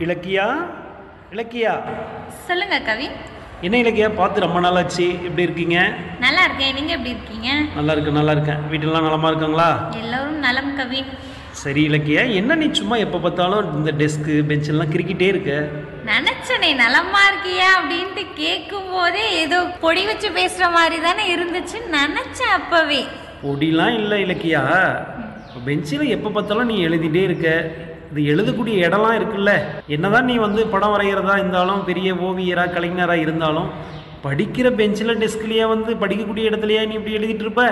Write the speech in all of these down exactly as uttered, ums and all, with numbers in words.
இலக்கியா இலக்கியா சொல்லுங்க கவின். என்ன இலக்கியா பார்த்து ரொம்ப நாள் ஆச்சு. எப்படி இருக்கீங்க? நல்லா இருக்கேன். நீங்க எப்படி இருக்கீங்க? நல்லா இருக்கு நல்லா இருக்கேன். வீட்டிலலாம் நலமா இருக்காங்களா? எல்லாரும் நலம் கவின். சரி இலக்கியா, என்ன நீ சும்மா எப்போ பார்த்தாலும் இந்த டெஸ்க்கு பெஞ்செல்லாம் கிரிக்கிட்டே இருக்க? நினைச்சனே நலமா இருக்கியா அப்படின்ட்டு கேட்கும் போதே ஏதோ பொடி வச்சு பேசுற மாதிரி தானே இருந்துச்சு நினைச்சேன் அப்பவே. பொடிலாம் இல்லை இலக்கியா, பெஞ்சில் எப்போ பார்த்தாலும் நீ எழுதிட்டே இருக்க. இது எழுதக்கூடிய இடம்லாம் இருக்குல்ல, என்னதான் நீ வந்து படம் வரைகிறதா இருந்தாலும் பெரிய ஓவியரா கலைஞரா இருந்தாலும் படிக்கிற பெஞ்சில் டெஸ்க்லேயே வந்து படிக்கக்கூடிய இடத்துலையே நீ இப்படி எழுதிட்டு இருப்ப.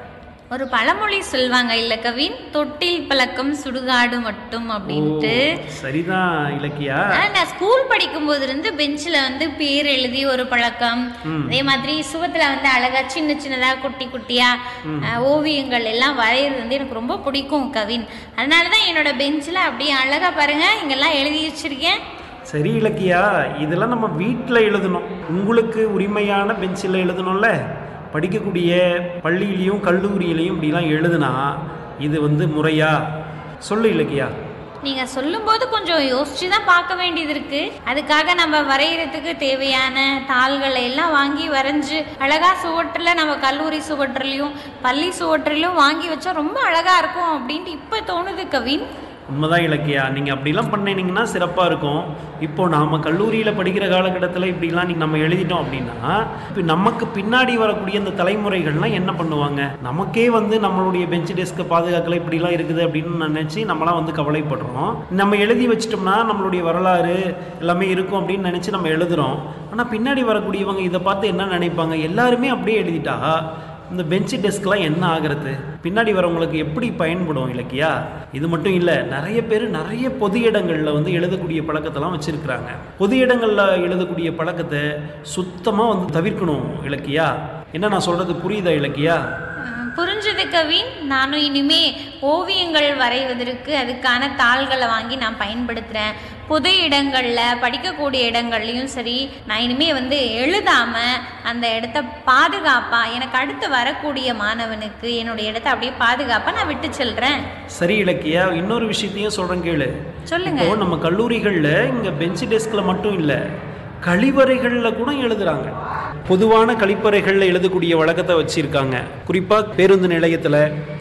ஒரு பழமொழி சொல்வாங்க இல்ல கவின், தொட்டில் பழக்கம் சுடுகாடு மட்டும் அப்படின்ட்டு. சரிதான் இலக்கியா. நான் ஸ்கூல் படிக்கும் போது இருந்து பெஞ்சில் வந்து பேர் எழுதி ஒரு பழக்கம், அதே மாதிரி சுவத்துல வந்து அழகா சின்ன சின்னதா குட்டி குட்டியா ஓவியங்கள் எல்லாம் வரைகிறது வந்து எனக்கு ரொம்ப பிடிக்கும் கவின். அதனாலதான் என்னோட பெஞ்சில் அப்படியே அழகா பாருங்க இங்கெல்லாம் எழுதி வச்சிருக்கேன். சரி இலக்கியா, இதெல்லாம் நம்ம வீட்டில் எழுதணும். உங்களுக்கு உரிமையான பெஞ்சில் எழுதணும்ல. படிக்கக்கூடிய பள்ளியிலையும் கல்லூரியிலையும் இப்படிலாம் எழுதுனா இது வந்து முறையா? சொல்லு இலக்கியா. நீங்க சொல்லும் போது கொஞ்சம் யோசிச்சு தான் பார்க்க வேண்டியது இருக்கு. அதுக்காக நம்ம வரைகிறதுக்கு தேவையான தாள்களை எல்லாம் வாங்கி வரைஞ்சு அழகா சுவற்றில் நம்ம கல்லூரி சுவற்றிலையும் பள்ளி சுவற்றிலையும் வாங்கி வச்சா ரொம்ப அழகா இருக்கும் அப்படின்ட்டு இப்ப தோணுது கவின். உண்மைதான் இலக்கியா, நீங்கள் அப்படிலாம் பண்ணினீங்கன்னா சிறப்பாக இருக்கும். இப்போ நாம் கல்லூரியில் படிக்கிற காலகட்டத்தில் இப்படிலாம் நீங்கள் நம்ம எழுதிட்டோம் அப்படின்னா இப்போ நமக்கு பின்னாடி வரக்கூடிய இந்த தலைமுறைகள்லாம் என்ன பண்ணுவாங்க? நமக்கே வந்து நம்மளுடைய பெஞ்ச் டெஸ்க்கை பாதுகாக்கல இப்படிலாம் இருக்குது அப்படின்னு நினச்சி நம்மளாம் வந்து கவலைப்படுறோம். நம்ம எழுதி வச்சிட்டோம்னா நம்மளுடைய வரலாறு எல்லாமே இருக்கும் அப்படின்னு நினச்சி நம்ம எழுதுகிறோம். ஆனால் பின்னாடி வரக்கூடியவங்க இதை பார்த்து என்ன நினைப்பாங்க? எல்லாருமே அப்படியே எழுதிட்டா இந்த பெஞ்சு டெஸ்க்லாம் என்ன ஆகிறது? பின்னாடி வரவங்களுக்கு எப்படி பயன்படும் இலக்கியா? இது மட்டும் இல்லை, நிறைய பேர் நிறைய பொது இடங்களில் வந்து எழுதக்கூடிய பழக்கத்தெல்லாம் வச்சுருக்கிறாங்க. பொது இடங்களில் எழுதக்கூடிய பழக்கத்தை சுத்தமாக வந்து தவிர்க்கணும் இலக்கியா. என்ன நான் சொல்கிறது புரியுதா இலக்கியா? புரிஞ்சது கவின். நானும் இனிமே ஓவியங்கள் வரைவதற்கு அதுக்கான தாள்களை வாங்கி நான் பயன்படுத்துகிறேன். பொது இடங்களில் படிக்கக்கூடிய இடங்கள்லையும் சரி, நான் இனிமே வந்து எழுதாம அந்த இடத்த பாதுகாப்பா எனக்கு அடுத்து வரக்கூடிய மாணவனுக்கு என்னுடைய இடத்த அப்படியே பாதுகாப்பா நான் விட்டு செல்றேன். சரி இலக்கியா, இன்னொரு விஷயத்தையும் சொல்றேன் கேளு. சொல்லுங்க. இப்போ நம்ம கல்லூரிகளில் இங்கே பெஞ்ச் டெஸ்கில் மட்டும் இல்லை, கழிவறைகளில் கூட எழுதுறாங்க. பொதுவான கழிப்பறைகளில் எழுதக்கூடிய வழக்கத்தை வச்சிருக்காங்க. குறிப்பாக பேருந்து நிலையத்தில்